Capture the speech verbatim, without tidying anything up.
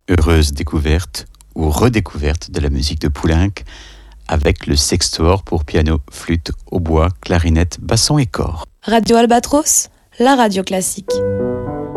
heureuse découverte ou redécouverte de la musique de Poulenc avec le sextuor pour piano, flûte, hautbois, clarinette, basson et cor. Radio Albatros, la radio classique.